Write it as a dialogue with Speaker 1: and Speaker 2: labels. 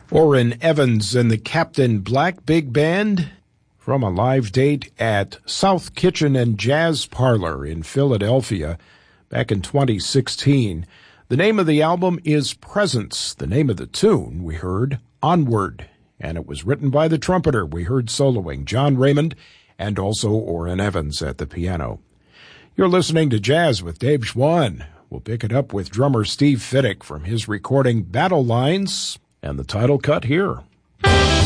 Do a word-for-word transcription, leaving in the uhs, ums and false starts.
Speaker 1: Orrin Evans and the Captain Black Big Band from a live date at South Kitchen and Jazz Parlor in Philadelphia back in twenty sixteen. The name of the album is Presence. The name of the tune we heard, Onward, and it was written by the trumpeter we heard soloing, John Raymond, and also Orrin Evans at the piano. You're listening to Jazz with Dave Schwann. We'll pick it up with drummer Steve Fiddick from his recording Battle Lines, and the title cut here.